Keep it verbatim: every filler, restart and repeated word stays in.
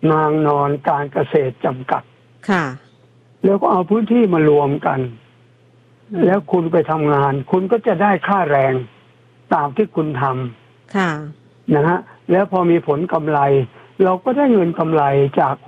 นางนอนการเกษตรจำกัดค่ะแล้วก็เอาพื้นที่มารวมกันแล้วคุณไปทำงานคุณก็จะได้ค่าแรงตามที่คุณทำค่ะนะฮะแล้วพอมีผลกำไรเราก็ได้เงินกำไรจาก